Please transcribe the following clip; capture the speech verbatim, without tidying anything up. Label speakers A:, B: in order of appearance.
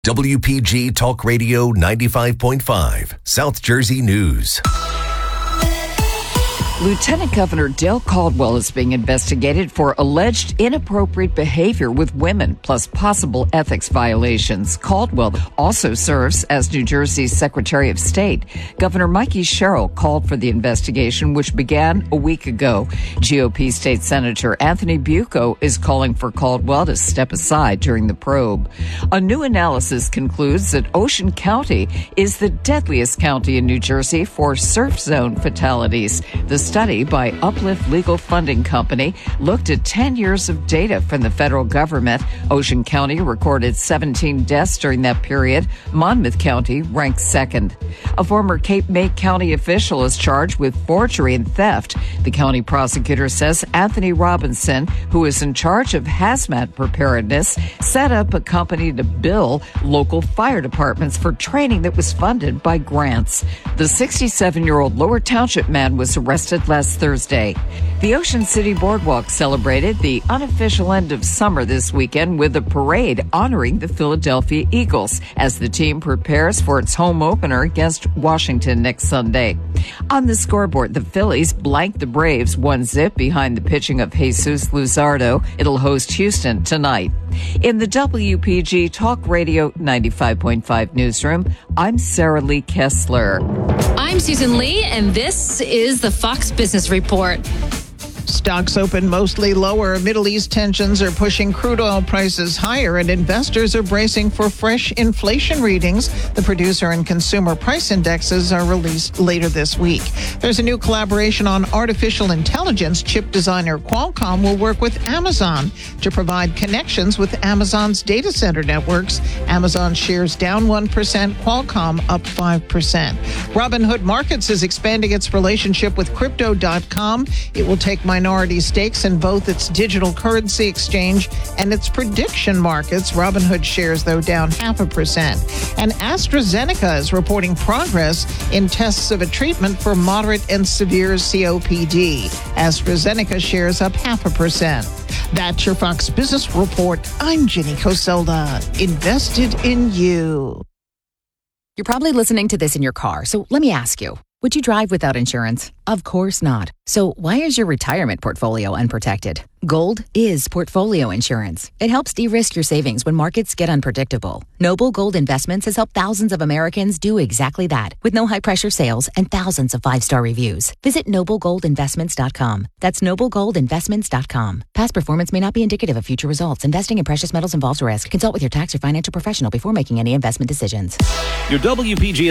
A: W P G Talk Radio ninety-five point five, South Jersey News.
B: Lieutenant Governor Dale Caldwell is being investigated for alleged inappropriate behavior with women, plus possible ethics violations. Caldwell also serves as New Jersey's Secretary of State. Governor Mikey Sherrill called for the investigation, which began a week ago. G O P State Senator Anthony Bucco is calling for Caldwell to step aside during the probe. A new analysis concludes that Ocean County is the deadliest county in New Jersey for surf zone fatalities. The study by Uplift Legal Funding Company looked at ten years of data from the federal government. Ocean County recorded seventeen deaths during that period. Monmouth County ranked second. A former Cape May County official is charged with forgery and theft. The county prosecutor says Anthony Robinson, who is in charge of hazmat preparedness, set up a company to bill local fire departments for training that was funded by grants. The sixty-seven-year-old Lower Township man was arrested last Thursday. The Ocean City Boardwalk celebrated the unofficial end of summer this weekend with a parade honoring the Philadelphia Eagles as the team prepares for its home opener against Washington next Sunday. On the scoreboard, the Phillies blanked the Braves one zip behind the pitching of Jesus Luzardo. It'll host Houston tonight. In the W P G Talk Radio ninety-five point five newsroom, I'm Sarah Lee Kessler.
C: I'm Susan Lee, and this is the Fox Business Report.
D: Stocks open mostly lower. Middle East tensions are pushing crude oil prices higher, and investors are bracing for fresh inflation readings. The producer and consumer price indexes are released later this week. There's a new collaboration on artificial intelligence. Chip designer Qualcomm will work with Amazon to provide connections with Amazon's data center networks. Amazon shares down one percent, Qualcomm up five percent. Robinhood Markets is expanding its relationship with Crypto dot com. It will take minority stakes in both its digital currency exchange and its prediction markets. Robinhood shares, though, down half a percent. And AstraZeneca is reporting progress in tests of a treatment for moderate and severe C O P D. AstraZeneca shares up half a percent. That's your Fox Business Report. I'm Jenny Coselda. Invested in you.
E: You're probably listening to this in your car, so let me ask you. Would you drive without insurance? Of course not. So why is your retirement portfolio unprotected? Gold is portfolio insurance. It helps de-risk your savings when markets get unpredictable. Noble Gold Investments has helped thousands of Americans do exactly that with no high-pressure sales and thousands of five-star reviews. Visit noble gold investments dot com. That's noble gold investments dot com. Past performance may not be indicative of future results. Investing in precious metals involves risk. Consult with your tax or financial professional before making any investment decisions.
F: Your W P G